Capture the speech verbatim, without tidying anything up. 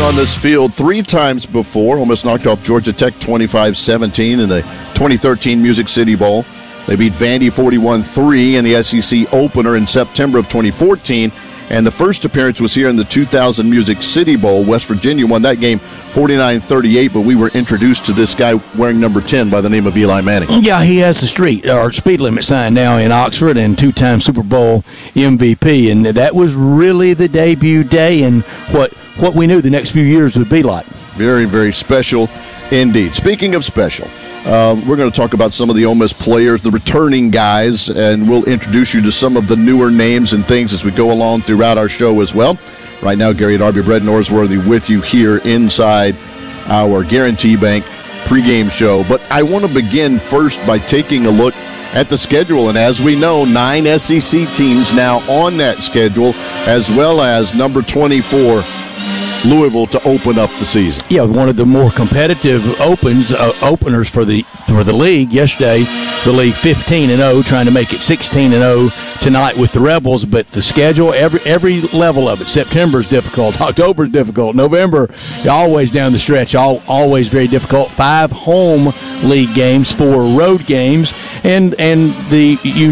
on this field three times before. Almost knocked off Georgia Tech twenty-five seventeen in the twenty thirteen Music City Bowl. They beat Vandy forty-one three in the S E C opener in September of twenty fourteen. And the first appearance was here in the two thousand Music City Bowl. West Virginia won that game forty-nine thirty-eight, but we were introduced to this guy wearing number ten by the name of Eli Manning. Yeah, he has the street or speed limit sign now in Oxford, and two-time Super Bowl M V P. And that was really the debut day and what, what we knew the next few years would be like. Very, very special indeed. Speaking of special, Uh, we're going to talk about some of the Ole Miss players, the returning guys, and we'll introduce you to some of the newer names and things as we go along throughout our show as well. Right now, Gary Darby, Brett Norsworthy with you here inside our Guarantee Bank pregame show. But I want to begin first by taking a look at the schedule. And as we know, nine S E C teams now on that schedule, as well as number twenty-four, Louisville, to open up the season. Yeah, one of the more competitive opens uh, openers for the for the league. Yesterday, the league fifteen and oh, trying to make it sixteen and oh tonight with the Rebels. But the schedule, every every level of it. September is difficult. October is difficult. November, always down the stretch, all, always very difficult. Five home league games, four road games, and and the you.